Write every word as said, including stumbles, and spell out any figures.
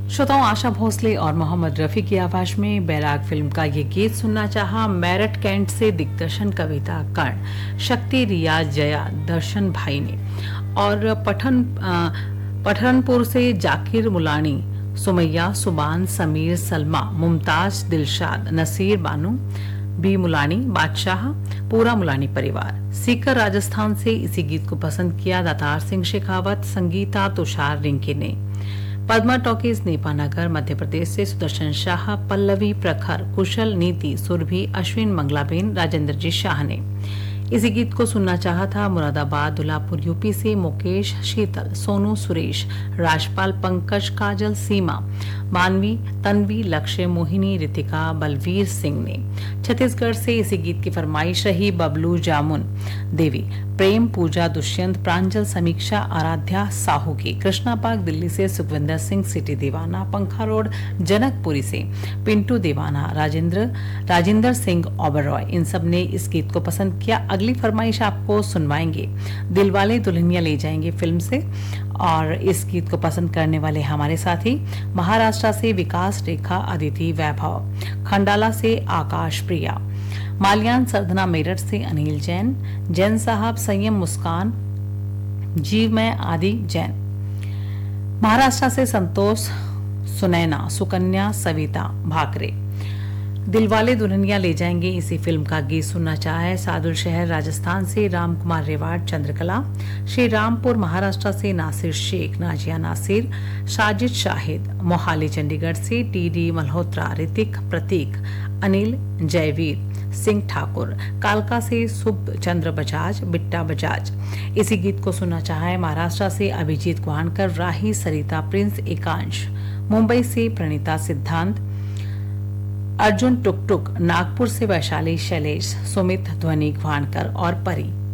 श्रोताओं, आशा भोसले और मोहम्मद रफी की आवाज में बैराग फिल्म का ये गीत सुनना चाहा। मेरठ कैंट से दिग्दर्शन कविता कर्ण, शक्ति रियाज जया दर्शन भाई ने और पठन पठनपुर से जाकिर मुलानी, सुमैया सुबान, समीर, सलमा, मुमताज, दिलशाद, नसीर बानू, बी मुलानी, बादशाह, पूरा मुलानी परिवार। सीकर राजस्थान से इसी गीत को पसंद किया दातार सिंह शेखावत, संगीता, तुषार रिंकी ने। पद्मा टॉकीज नेपानगर मध्य प्रदेश से सुदर्शन शाह, पल्लवी, प्रखर, कुशल, नीति, सुरभि, अश्विन, मंगलाबेन, राजेंद्र जी शाह ने। इसी गीत को सुनना चाहा था मुरादाबाद दुल्हापुर यूपी से मुकेश, शीतल, सोनू, सुरेश, राजपाल, पंकज, काजल, सीमा, मानवी, तन्वी, लक्ष्य, मोहिनी, रितिका, बलवीर सिंह ने। छत्तीसगढ़ से इसी गीत की फरमाइश रही बबलू जामुन, देवी, प्रेम, पूजा, दुष्यंत, प्रांजल, समीक्षा, आराध्या साहू की। कृष्णा पार्क दिल्ली से सुखविंदर सिंह, सिटी दीवाना, पंखा रोड जनकपुरी से पिंटू दीवाना, राजेंद्र राजेंद्र सिंह ओबरॉय, इन सब ने इस गीत को पसंद किया। अगली फरमाइश आपको सुनवाएंगे दिलवाले दुल्हनिया ले जाएंगे फिल्म से, और इस गीत को पसंद करने वाले हमारे साथी महाराष्ट्र से विकास, रेखा, अदिति, वैभव, खंडाला से आकाश, प्रिया, माल्यान, सरधना, मेरठ से अनिल जैन, जैन साहब, संयम, मुस्कान, जीव में, आदि जैन, महाराष्ट्र से संतोष, सुनैना, सुकन्या, सविता, भाकरे। दिलवाले दुल्हनिया ले जाएंगे इसी फिल्म का गीत सुनना चाहे सादुल शहर राजस्थान से राम कुमार रेवाड़, चंद्रकला, श्री रामपुर महाराष्ट्र से नासिर शेख, नाजिया नासिर, साजिद शाहिद, मोहाली चंडीगढ़ से टी डी मल्होत्रा, ऋतिक, प्रतीक, अनिल, जयवीर सिंह ठाकुर, कालका से शुभ चंद्र बजाज, बिट्टा बजाज। इसी गीत को सुनना चाहे महाराष्ट्र से अभिजीत गुहानकर, राही, सरिता, प्रिंस, एकांश, मुंबई से प्रणीता सिद्धांत, अर्जुन टुकटुक, नागपुर से वैशाली, शैलेश, सुमित, ध्वनि, भानकर और परी।